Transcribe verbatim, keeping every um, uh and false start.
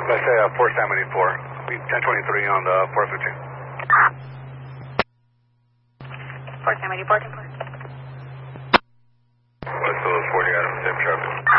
Let's say uh, four seventy-four. ten twenty-three on the four fifteen. four seventy-four, ten four. What's the forty out of the same traffic?